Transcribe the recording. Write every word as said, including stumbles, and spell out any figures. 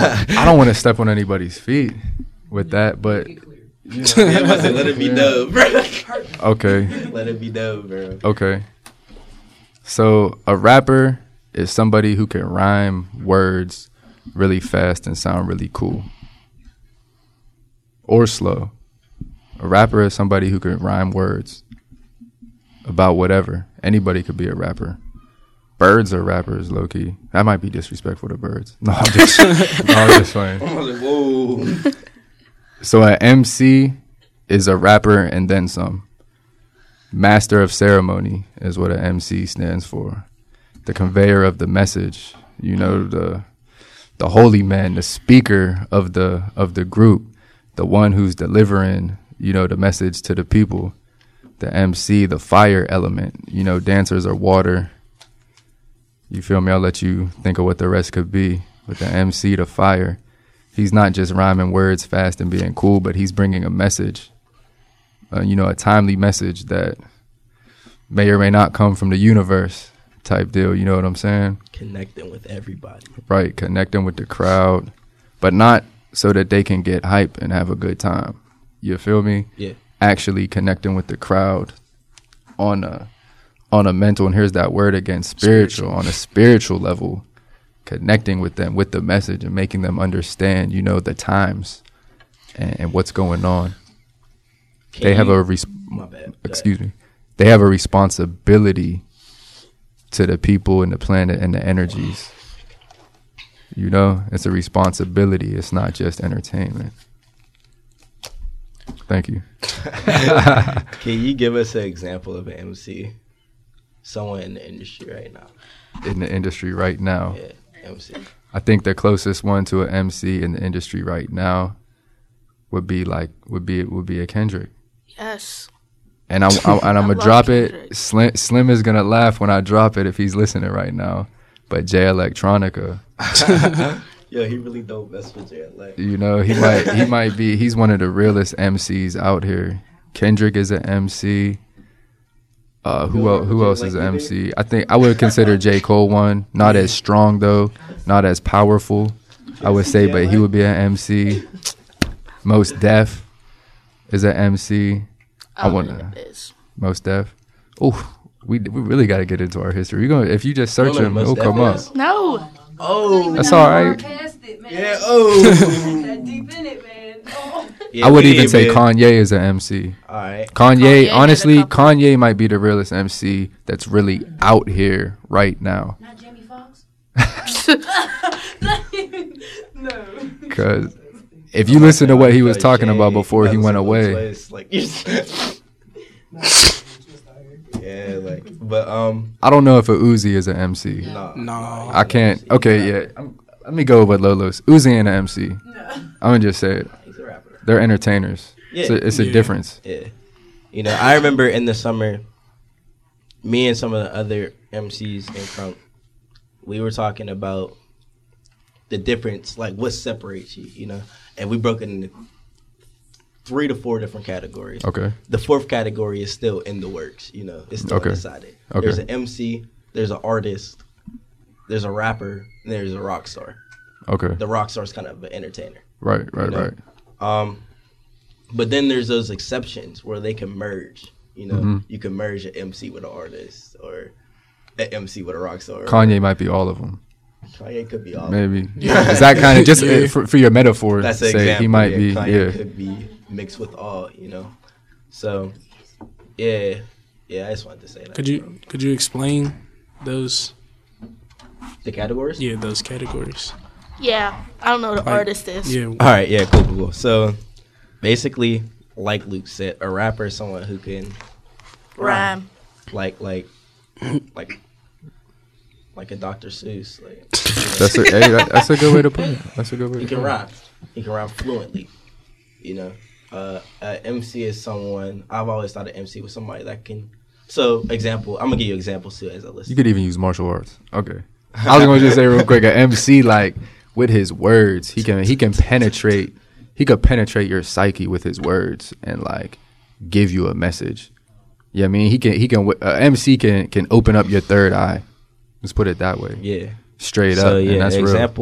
I don't want to step on anybody's feet with that, but You know, yeah, say, let it be dope, bro. okay. Let it be dope, bro. Okay. So a rapper is somebody who can rhyme words really fast and sound really cool. Or slow. A rapper is somebody who can rhyme words about whatever. Anybody could be a rapper. Birds are rappers, low key. That might be disrespectful to birds. No, I'm just, no, I'm just playing. I was like, whoa. So an M C is a rapper and then some. Master of ceremony is what an M C stands for. The conveyor of the message. You know, the the holy man, the speaker of the of the group, the one who's delivering, you know, the message to the people. The M C, the fire element. You know, dancers are water. You feel me? I'll let you think of what the rest could be. With the M C, the fire. He's not just rhyming words fast and being cool, but he's bringing a message. Uh, you know, a timely message that may or may not come from the universe type deal. You know what I'm saying? Connecting with everybody. Right. Connecting with the crowd, but not so that they can get hype and have a good time. You feel me? Yeah. Actually connecting with the crowd on a, on a mental, and here's that word again, spiritual, spiritual. on a spiritual level, connecting with them with the message and making them understand, you know, the times and, and what's going on. Can they have you, a res- my bad, excuse me. They have a responsibility to the people and the planet and the energies. You know, it's a responsibility. It's not just entertainment. Thank you. Can you give us an example of an M C? Someone in the industry right now. In the industry right now. Yeah, M C. I think the closest one to an M C in the industry right now would be like would be would be a Kendrick. Yes. And I'm, I'm and I'm gonna drop Kendrick. it. Slim, Slim is gonna laugh when I drop it if he's listening right now. But Jay Electronica. Yo, he really don't mess with Jay Electronica. You know, he might he might be. He's one of the realest M Cs out here. Kendrick is an M C. Uh, who else? Who else is an M C? I think I would consider J. Cole one. Not as strong though. Not as powerful. I would say, but he would be an M C. Most Def is an M C. I want to. Most Def. Oh, we we really got to get into our history. You gonna if you just search him, it'll come up. No. Oh, that's all right. Yeah. Oh. That deep in it, man. Oh. Yeah, I would even say been. Kanye is an M C. All right. Kanye, Kanye honestly, Kanye might be the realest M C that's really out here right now. Not Jamie Foxx? No. Because if you listen to what he was talking Jay, about before he went away. Like, yeah, like, but um, I don't know if a Uzi is an M C. No, no, I can't. Okay, yeah. I'm, let me go with Lolo's. Uzi ain't an M C. No. I'm gonna just say it. He's a rapper. They're entertainers. Yeah, it's a, it's yeah. a difference. Yeah, you know, I remember in the summer, me and some of the other M Cs in Crunk, we were talking about the difference, like what separates you, you know, and we broke it into three to four different categories. Okay. The fourth category is still in the works, you know, it's still okay. undecided. Okay. There's an M C, there's an artist, there's a rapper, and there's a rock star. Okay. The rock star is kind of an entertainer. Right, right, you know? right. Um, but then there's those exceptions where they can merge. You know, mm-hmm. you can merge an M C with an artist or an M C with a rock star. Kanye might be all of them. Kanye could be all Maybe. of them. Yeah. Is that kind of just yeah. for, for your metaphor? That's say an example. He might yeah, be. Kanye yeah. could be mixed with all. You know, so yeah, yeah. I just wanted to say that. Could you could you explain those? The categories? Yeah, those categories. Yeah, I don't know who the like, artist is. Yeah. All right. Yeah. Cool. Cool. cool. So basically, like Luke said, a rapper is someone who can rhyme, like like like like a Doctor Seuss. Like, that's a hey, that, that's a good way to put it. That's a good way. He to can put rhyme. it. He can rhyme fluently. You know, uh, uh, M C is someone. I've always thought an M C was somebody that can. So, example. I'm gonna give you examples too as I listen. You could even use martial arts. Okay. I was gonna just say real quick, an M C like with his words, he can he can penetrate. He could penetrate your psyche with his words and like give you a message. Yeah, I mean he can he can uh, M C can can open up your third eye. Let's put it that way. Yeah. Straight so, up, yeah, and that's example. real.